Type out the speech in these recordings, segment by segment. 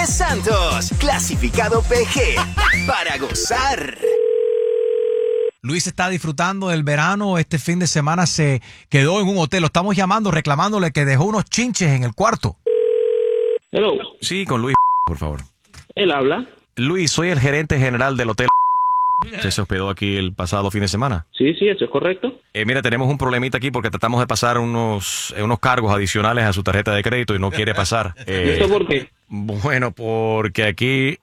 Enrique Santos, clasificado PG, para gozar. Luis está disfrutando del verano. Este fin de semana se quedó en un hotel. Lo estamos llamando, reclamándole que dejó unos chinches en el cuarto. Hello. Sí, con Luis, por favor. Él habla. Luis, soy el gerente general del hotel. ¿Usted se hospedó aquí el pasado fin de semana? Sí, eso es correcto. Mira, tenemos un problemita aquí porque tratamos de pasar unos cargos adicionales a su tarjeta de crédito y no quiere pasar. ¿Y eso por qué? Bueno, porque aquí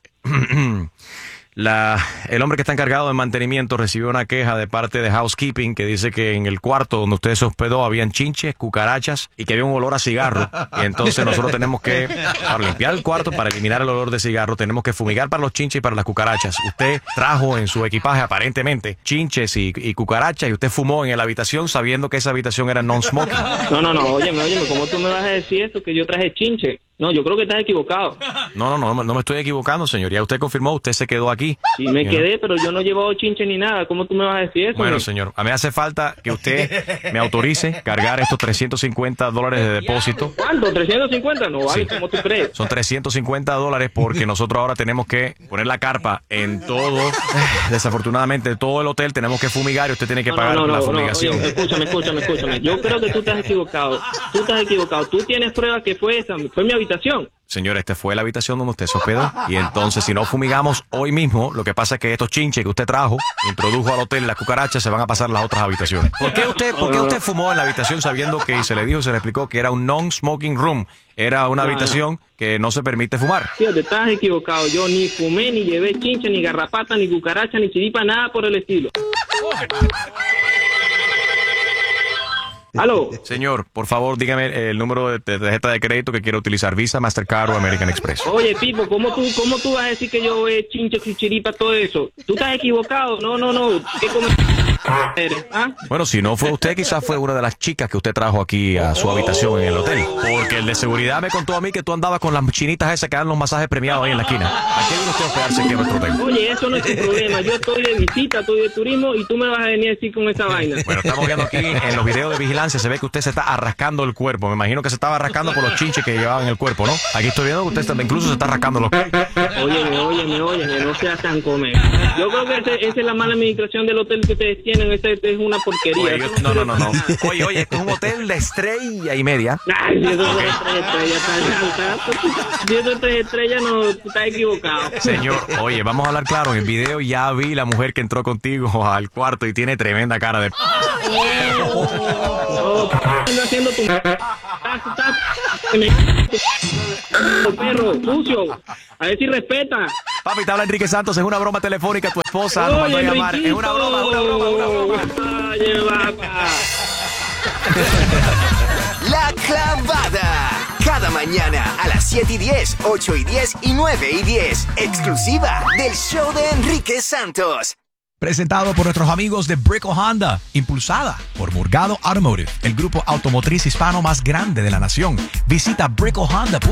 el hombre que está encargado de mantenimiento recibió una queja de parte de housekeeping que dice que en el cuarto donde usted se hospedó habían chinches, cucarachas y que había un olor a cigarro. Y entonces nosotros tenemos que, para limpiar el cuarto, para eliminar el olor de cigarro, tenemos que fumigar para los chinches y para las cucarachas. Usted trajo en su equipaje aparentemente chinches y cucarachas y usted fumó en la habitación sabiendo que esa habitación era non-smoking. No, óyeme, ¿cómo tú me vas a decir eso? Que yo traje chinche. No, yo creo que estás equivocado. No me estoy equivocando, señor. Ya usted confirmó, usted se quedó aquí. Sí, me quedé, pero yo no he llevado chinche ni nada. ¿Cómo tú me vas a decir eso? Bueno, señor, a mí hace falta que usted me autorice cargar estos $350 de depósito. ¿Cuánto? ¿350? No vale, sí. ¿Cómo tú crees? Son $350 porque nosotros ahora tenemos que poner la carpa en todo. Desafortunadamente, todo el hotel tenemos que fumigar y usted tiene que pagar la fumigación. Oye, escúchame. Yo creo que tú estás equivocado. Tú tienes pruebas que fue mi habitación. Señor, esta fue la habitación donde usted se hospedó. Y entonces, si no fumigamos hoy mismo, lo que pasa es que estos chinches que usted trajo, introdujo al hotel, las cucarachas, se van a pasar a las otras habitaciones. ¿Por qué usted fumó en la habitación sabiendo que se le explicó que era un non-smoking room? Era una habitación que no se permite fumar. Tío, te estás equivocado. Yo ni fumé, ni llevé chinche, ni garrapata, ni cucaracha, ni chiripa, nada por el estilo. ¿Aló? Señor, por favor, dígame el número de tarjeta de crédito que quiere utilizar, Visa, Mastercard o American Express. Oye, tipo, ¿cómo tú vas a decir que yo chinche, chiripa, todo eso? Tú estás equivocado. No. ¿Qué eres? ¿Ah? Bueno, si no fue usted, quizás fue una de las chicas que usted trajo aquí a su habitación en el hotel. Porque el de seguridad me contó a mí que tú andabas con las chinitas esas que dan los masajes premiados ahí en la esquina. ¿A qué vino usted a hospedarse aquí en nuestro hotel? Oye, eso no es un problema. Yo estoy de visita, estoy de turismo y tú me vas a venir a decir con esa vaina. Bueno, estamos viendo aquí en los videos de vigilancia, se ve que usted se está arrascando el cuerpo. Me imagino que se estaba arrascando por los chinches que llevaba en el cuerpo, ¿no? Aquí estoy viendo que usted incluso se está arrascando los... Óyeme, no seas tan comer. Yo creo que esa es la mala administración del hotel que ustedes tienen. Esa es una porquería. Oye, no. Oye, esto es un hotel de 3.5 estrellas. Ay, si eso es 3 estrellas, no, tú estás equivocado. Señor, oye, vamos a hablar claro. En el video ya vi la mujer que entró contigo al cuarto y tiene tremenda cara de... Ando haciendo tu... perro, sucio. A ver si respeta. Papi, te habla Enrique Santos, es una broma telefónica, tu esposa nos mandó a llamar. Es una broma. Oye, papá. La Clavada. Cada mañana a las 7:10, 8:10 y 9:10. Exclusiva del show de Enrique Santos. Presentado por nuestros amigos de Brickell Honda, impulsada por Morgado Automotive, el grupo automotriz hispano más grande de la nación. Visita Brickell Honda.